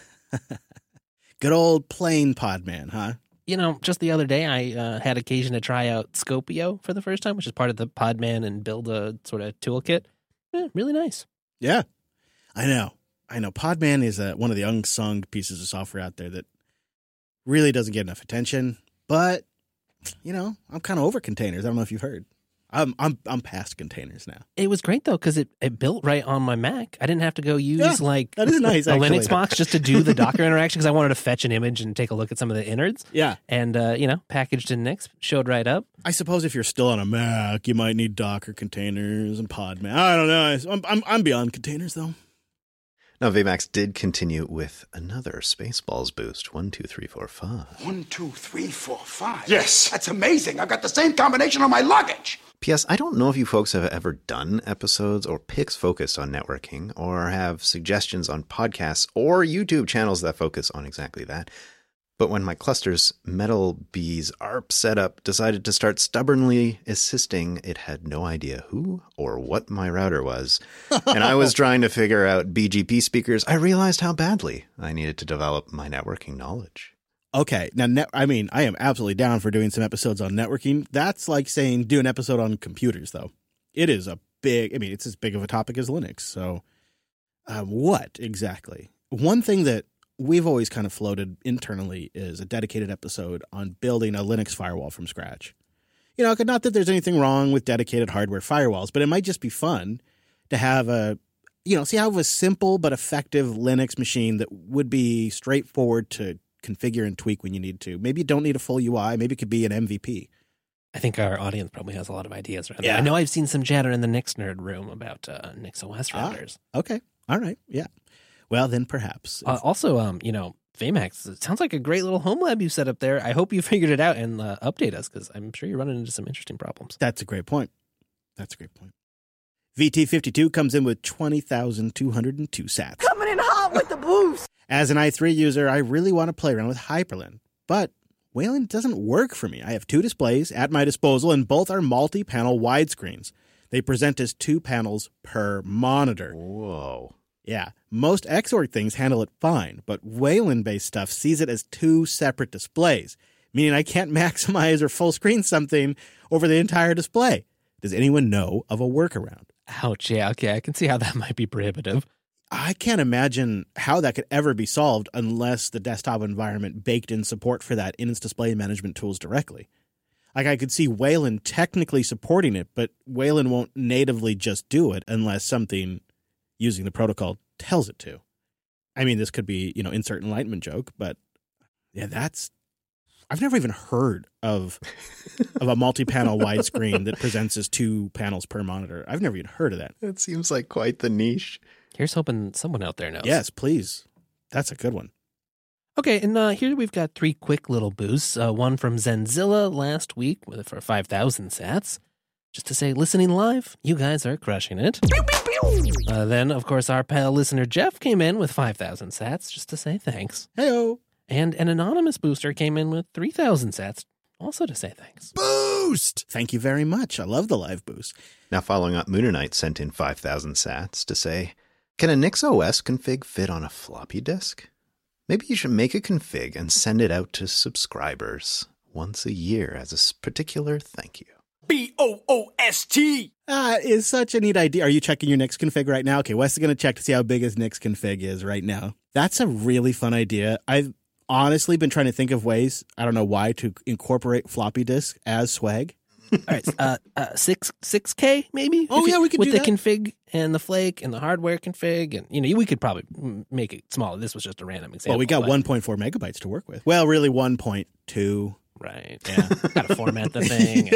Good old plain Podman, huh? You know, just the other day, I had occasion to try out Scopio for the first time, which is part of the Podman and Build a sort of toolkit. Really nice. Yeah, I know. Podman is one of the unsung pieces of software out there that really doesn't get enough attention. But, you know, I'm kind of over containers. I don't know if you've heard. I'm past containers now. It was great, though, because it built right on my Mac. I didn't have to go use that is nice, a actually. Linux box just to do the Docker interaction because I wanted to fetch an image and take a look at some of the innards. Yeah. And, packaged in Nix, showed right up. I suppose if you're still on a Mac, you might need Docker containers and Podman. I don't know. I'm beyond containers, though. Now, VMAX did continue with another Spaceballs boost. 1, 2, 3, 4, 5. 1, 2, 3, 4, 5. Yes! That's amazing! I've got the same combination on my luggage! P.S. I don't know if you folks have ever done episodes or picks focused on networking, or have suggestions on podcasts or YouTube channels that focus on exactly that. But when my cluster's Metal Bees ARP setup decided to start stubbornly insisting it had no idea who or what my router was, and I was trying to figure out BGP speakers, I realized how badly I needed to develop my networking knowledge. Okay, now, I am absolutely down for doing some episodes on networking. That's like saying do an episode on computers, though. It is it's as big of a topic as Linux. So what exactly? One thing that we've always kind of floated internally is a dedicated episode on building a Linux firewall from scratch. You know, not that there's anything wrong with dedicated hardware firewalls, but it might just be fun to have a simple but effective Linux machine that would be straightforward to configure and tweak when you need to. Maybe you don't need a full UI. Maybe it could be an MVP. I think our audience probably has a lot of ideas around that. I know I've seen some chatter in the Nix Nerd room about NixOS routers. Okay. All right. Yeah. Well, then perhaps. Also, VMAX, it sounds like a great little home lab you set up there. I hope you figured it out and update us because I'm sure you're running into some interesting problems. That's a great point. VT52 comes in with 20,202 sats. Coming in hot with the boost. As an i3 user, I really want to play around with Hyperlin, but Wayland doesn't work for me. I have two displays at my disposal, and both are multi-panel widescreens. They present as 2 panels per monitor. Whoa. Yeah, most Xorg things handle it fine, but Wayland-based stuff sees it as 2 separate displays, meaning I can't maximize or full screen something over the entire display. Does anyone know of a workaround? Ouch, yeah, okay, I can see how that might be prohibitive. I can't imagine how that could ever be solved unless the desktop environment baked in support for that in its display management tools directly. Like, I could see Wayland technically supporting it, but Wayland won't natively just do it unless something using the protocol tells it to. I mean, this could be, insert enlightenment joke, but yeah, I've never even heard of a multi-panel widescreen that presents as 2 panels per monitor. I've never even heard of that. That seems like quite the niche. Here's hoping someone out there knows. Yes, please. That's a good one. Okay, and here we've got 3 quick little boosts. One from Zenzilla last week for 5,000 sats. Just to say, listening live, you guys are crushing it. Pew, pew, pew. Then, of course, our pal listener Jeff came in with 5,000 sats, just to say thanks. Heyo. And an anonymous booster came in with 3,000 sats, also to say thanks. Boost! Thank you very much. I love the live boost. Now, following up, Moonernite sent in 5,000 sats to say, can a NixOS config fit on a floppy disk? Maybe you should make a config and send it out to subscribers once a year as a particular thank you. BOOST! Is such a neat idea. Are you checking your Nix config right now? Okay, Wes is going to check to see how big his Nix config is right now. That's a really fun idea. I've honestly been trying to think of ways, I don't know why, to incorporate floppy disk as swag. All right, 6K maybe? Oh, yeah, we could do that. With the config and the flake and the hardware config. And, we could probably make it smaller. This was just a random example. Well, we got 1.4 megabytes to work with. Well, really 1.2. Right. Yeah. Got to format the thing.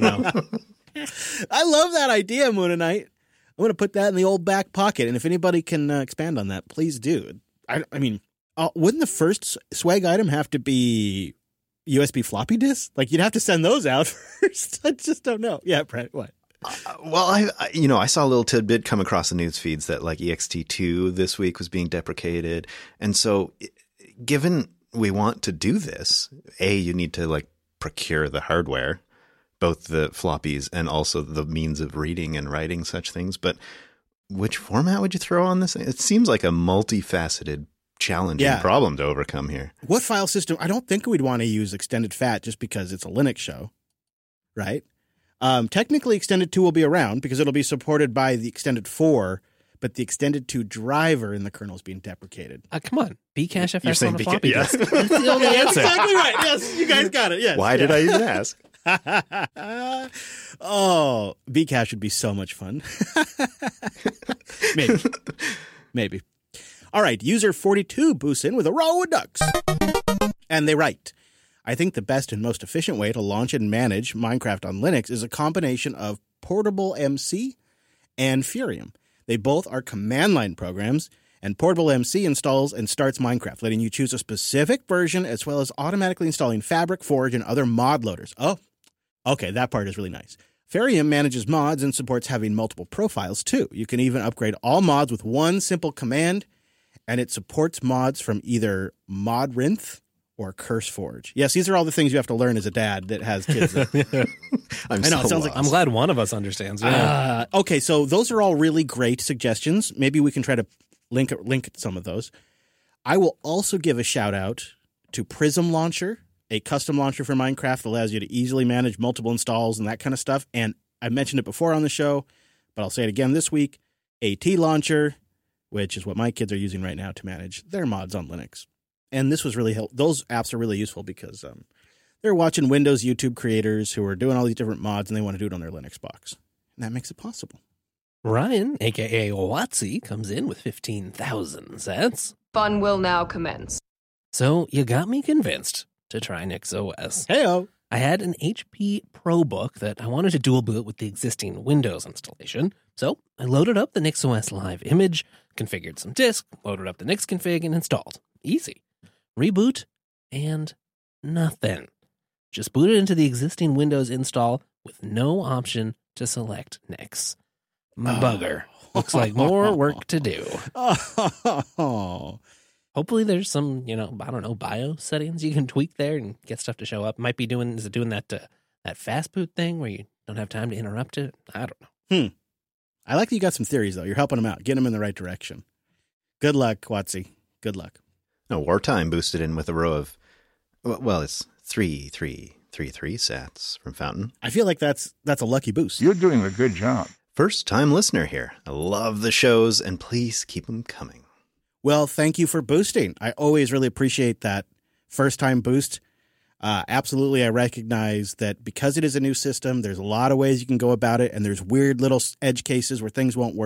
I love that idea, Moonernite. I'm going to put that in the old back pocket. And if anybody can expand on that, please do. I mean, wouldn't the first swag item have to be USB floppy disks? Like, you'd have to send those out first. I just don't know. Yeah, Brett, what? Well, I saw a little tidbit come across the news feeds that like ext2 this week was being deprecated. And so given we want to do this, you need to like procure the hardware, both the floppies and also the means of reading and writing such things. But which format would you throw on this? It seems like a multifaceted, challenging problem to overcome here. What file system? I don't think we'd want to use Extended FAT just because it's a Linux show, right? Technically, Extended 2 will be around because it'll be supported by the Extended 4, but the Extended 2 driver in the kernel is being deprecated. Come on. Bcache You're FS saying on a floppy disk. yes. That's the only That's answer. exactly right. Yes, you guys got it. Yes. Why did I even ask? Oh, Bcache would be so much fun. Maybe. All right, user 42 boosts in with a row of ducks. And they write, I think the best and most efficient way to launch and manage Minecraft on Linux is a combination of Portable MC and Furium. They both are command line programs, and Portable MC installs and starts Minecraft, letting you choose a specific version as well as automatically installing Fabric, Forge, and other mod loaders. Oh, okay, that part is really nice. Furium manages mods and supports having multiple profiles, too. You can even upgrade all mods with one simple command, and it supports mods from either Modrinth or CurseForge. Yes, these are all the things you have to learn as a dad that has kids. I'm glad one of us understands. Yeah. Okay, so those are all really great suggestions. Maybe we can try to link some of those. I will also give a shout out to Prism Launcher, a custom launcher for Minecraft that allows you to easily manage multiple installs and that kind of stuff. And I mentioned it before on the show, but I'll say it again this week. AT Launcher, which is what my kids are using right now to manage their mods on Linux. And this was really those apps are really useful because they're watching Windows YouTube creators who are doing all these different mods and they want to do it on their Linux box. And that makes it possible. Ryan, a.k.a. Watsy, comes in with 15,000 sats. Fun will now commence. So you got me convinced to try NixOS. Heyo. I had an HP ProBook that I wanted to dual boot with the existing Windows installation. So I loaded up the NixOS Live image, configured some disk, loaded up the Nix config, and installed. Easy. Reboot, and nothing. Just booted into the existing Windows install with no option to select Nix. Bugger. Looks like more work to do. Hopefully there's some, BIOS settings you can tweak there and get stuff to show up. Might be doing that fast boot thing where you don't have time to interrupt it? I don't know. I like that you got some theories, though. You're helping them out. Getting them in the right direction. Good luck, Watsy. Good luck. No, Wartime boosted in with a row of, it's 333 sats from Fountain. I feel like that's a lucky boost. You're doing a good job. First time listener here. I love the shows, and please keep them coming. Well, thank you for boosting. I always really appreciate that first time boost. Absolutely, I recognize that because it is a new system, there's a lot of ways you can go about it, and there's weird little edge cases where things won't work.